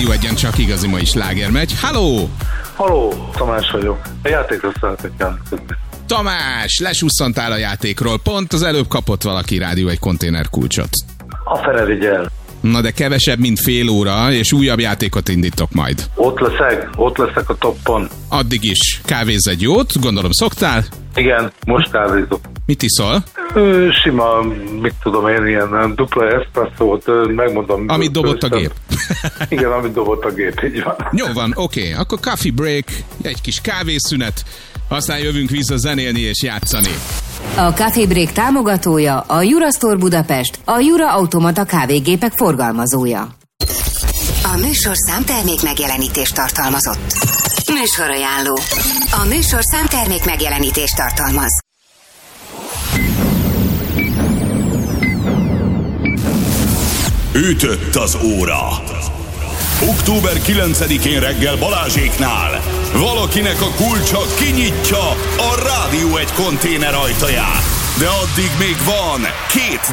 Rádió Egyen csak igazi mai sláger megy. Halló! Halló, Tamás vagyok. A játékról szeretnék jelentkezni. Tamás, lesússzantál a játékról. Pont az előbb kapott valaki Rádió egy konténer kulcsot. A fene vigye el. Na de kevesebb, mint fél óra, és újabb játékot indítok majd. Ott leszek a toppon. Addig is kávézz egy jót, gondolom szoktál? Igen, most kávézok. Mit iszol? Sima, mit tudom én, ilyen dupla eszpresszót, megmondom. Amit dobott a gép. Igen, amit dobott a gép, így van. Jó van, oké. Akkor coffee break, egy kis kávészünet, aztán jövünk vissza zenélni és játszani. A Coffee Break támogatója a Jura Store Budapest, a Jura Automata kávégépek forgalmazója. A műsorszám termék megjelenítést tartalmazott. Műsorajánló. A műsorszám termék megjelenítést tartalmaz. Ütött az óra. Október 9-én reggel Balázséknál valakinek a kulcsa kinyitja a Rádió egy konténer ajtaját. De addig még van 2